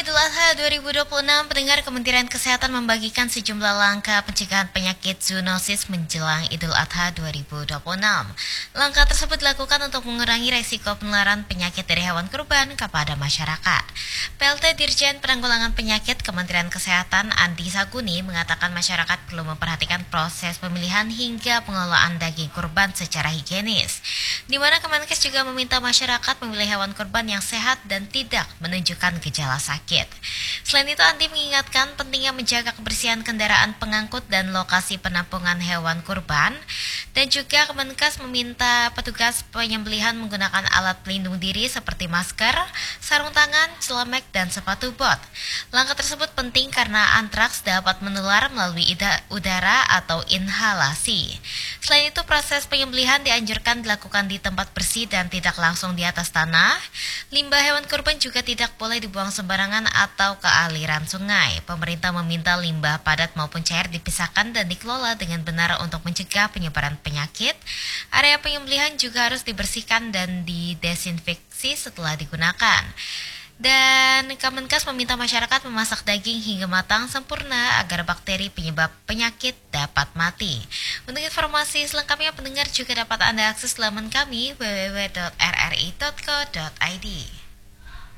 Idul Adha 2026, pendengar Kementerian Kesehatan membagikan sejumlah langkah pencegahan penyakit zoonosis menjelang Idul Adha 2026. Langkah tersebut dilakukan untuk mengurangi resiko penularan penyakit dari hewan kurban kepada masyarakat. PLT Dirjen Penanggulangan Penyakit Kementerian Kesehatan Andi Saguni mengatakan masyarakat perlu memperhatikan proses pemilihan hingga pengelolaan daging kurban secara higienis, di mana Kemenkes juga meminta masyarakat memilih hewan kurban yang sehat dan tidak menunjukkan gejala sakit. Selain itu, Andi mengingatkan pentingnya menjaga kebersihan kendaraan pengangkut dan lokasi penampungan hewan kurban, dan juga Kemenkes meminta petugas penyembelihan menggunakan alat pelindung diri seperti masker, sarung tangan, celemek, dan sepatu bot. Langkah tersebut penting karena antraks dapat menular melalui udara atau inhalasi. Selain itu, proses penyembelihan dianjurkan dilakukan di tempat bersih dan tidak langsung di atas tanah. Limbah hewan kurban juga tidak boleh dibuang sembarangan atau ke aliran sungai. Pemerintah meminta limbah padat maupun cair dipisahkan dan dikelola dengan benar untuk mencegah penyebaran penyakit. Area penyembelihan juga harus dibersihkan dan didesinfeksi setelah digunakan. Dan Kemenkes meminta masyarakat memasak daging hingga matang sempurna agar bakteri penyebab penyakit dapat mati. Untuk informasi selengkapnya, pendengar juga dapat Anda akses laman kami www.rri.co.id.